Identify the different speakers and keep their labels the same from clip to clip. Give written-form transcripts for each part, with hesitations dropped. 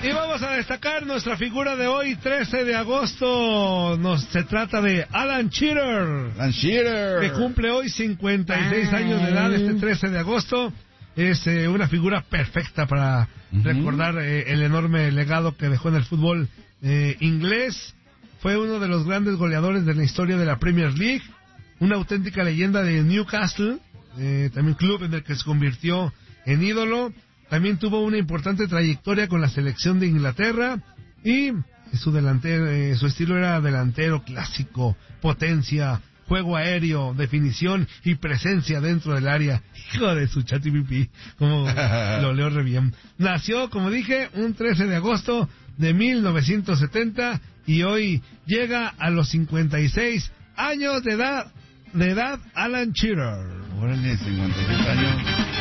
Speaker 1: Y vamos a destacar nuestra figura de hoy, 13 de agosto. Se trata de Alan Shearer.
Speaker 2: Alan Shearer.
Speaker 1: Que cumple hoy 56 años de edad, este 13 de agosto. Es una figura perfecta para recordar el enorme legado que dejó en el fútbol inglés. Fue uno de los grandes goleadores de la historia de la Premier League. Una auténtica leyenda de Newcastle, también club en el que se convirtió en ídolo. También tuvo una importante trayectoria con la selección de Inglaterra y su estilo era delantero clásico, potencia, juego aéreo, definición y presencia dentro del área. Hijo de su chatipipi, como lo leo re bien. Nació, como dije, un 13 de agosto de 1970 y hoy llega a los 56 años de edad Alan Shearer.
Speaker 2: Órale, 56 años.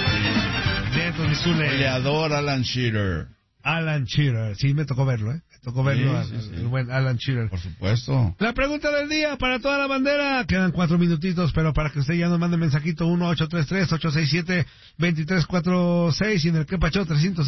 Speaker 2: Goleador Alan Shearer.
Speaker 1: Alan Shearer, sí, me tocó verlo, Me tocó verlo,
Speaker 2: sí.
Speaker 1: El buen Alan Shearer.
Speaker 2: Por supuesto.
Speaker 1: La pregunta del día para toda la bandera. Quedan 4 minutitos, pero para que usted ya nos mande mensajito 1-833-867-2346 y en el Quepacho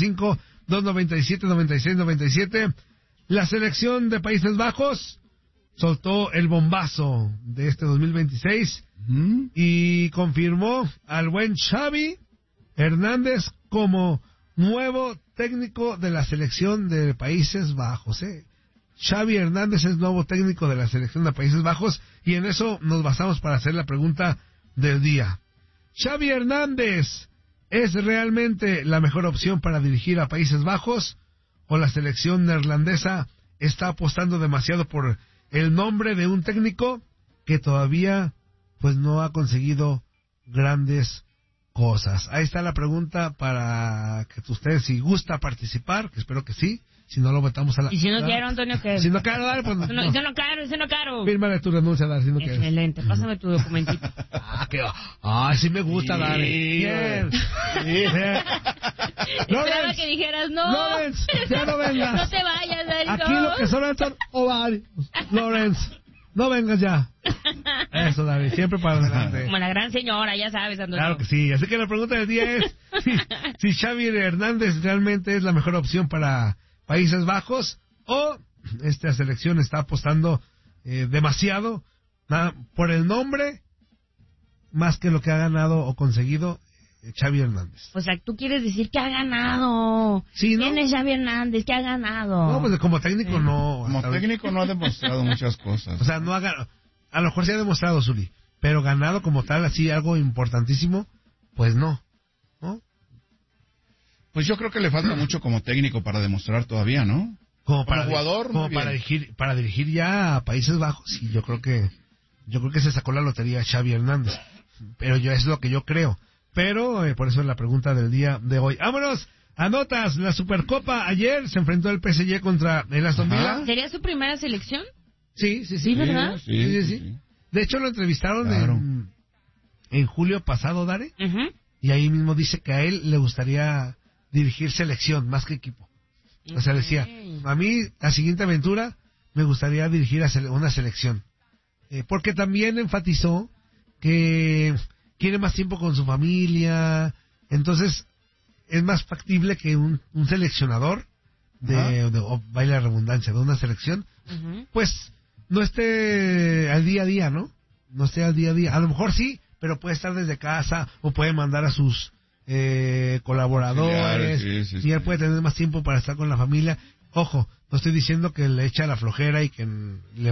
Speaker 1: 305-297-9697. La selección de Países Bajos soltó el bombazo de este 2026 y confirmó al buen Xavi Hernández como nuevo técnico de la selección de Países Bajos. Xavi Hernández es nuevo técnico de la selección de Países Bajos y en eso nos basamos para hacer la pregunta del día. ¿Xavi Hernández es realmente la mejor opción para dirigir a Países Bajos o la selección neerlandesa está apostando demasiado por el nombre de un técnico que todavía pues no ha conseguido grandes cosas? Ahí está la pregunta para que ustedes, si gusta participar, que espero que sí, si no lo metamos a la...
Speaker 3: Y si no quiero, Antonio, ¿qué?
Speaker 1: Si no quiero dar, pues...
Speaker 3: Si no quiero.
Speaker 1: Fírmale tu renuncia, Dar, si no quieres.
Speaker 3: Excelente, pásame tu documentito.
Speaker 1: Sí me gusta, Dar. Bien.
Speaker 3: Esperaba que dijeras no.
Speaker 1: Lawrence, ya no vengas.
Speaker 3: No te vayas, Darito.
Speaker 1: Aquí lo que sobran son ovarios. Lawrence, no vengas ya. Eso, David, siempre para adelante.
Speaker 3: Como la gran señora, ya sabes, Antonio.
Speaker 1: Claro que sí. Así que la pregunta del día es si Xavi Hernández realmente es la mejor opción para Países Bajos o esta selección está apostando demasiado por el nombre más que lo que ha ganado o conseguido Xavi Hernández.
Speaker 3: O sea, tú quieres decir que ha ganado.
Speaker 1: Sí, ¿no?
Speaker 3: ¿Quién es Xavi Hernández? ¿Qué ha ganado?
Speaker 1: No, pues como técnico no.
Speaker 2: Como técnico no ha demostrado muchas cosas.
Speaker 1: O sea, no ha ganado. A lo mejor sí ha demostrado, Zuli, pero ganado como tal, así algo importantísimo, pues no.
Speaker 2: Pues yo creo que le falta mucho como técnico para demostrar todavía, ¿no?
Speaker 1: Como
Speaker 2: jugador,
Speaker 1: como para dirigir ya a Países Bajos, sí, yo creo que se sacó la lotería Xavi Hernández. Pero es lo que yo creo. Pero por eso es la pregunta del día de hoy. ¡Vámonos! Anotas, la Supercopa ayer se enfrentó el PSG contra el Aston Villa.
Speaker 3: ¿Sería su primera selección?
Speaker 1: Sí.
Speaker 3: ¿Sí, verdad?
Speaker 1: Sí. De hecho lo entrevistaron en julio pasado, Dare. Y ahí mismo dice que a él le gustaría dirigir selección más que equipo. O sea, decía, a mí la siguiente aventura me gustaría dirigir a una selección. Porque también enfatizó que quiere más tiempo con su familia. Entonces es más factible que un seleccionador o vaya la redundancia, de una selección, pues no esté al día a día, ¿no? No esté al día a día. A lo mejor sí, pero puede estar desde casa o puede mandar a sus colaboradores y él puede tener más tiempo para estar con la familia. Ojo, no estoy diciendo que le echa la flojera y que le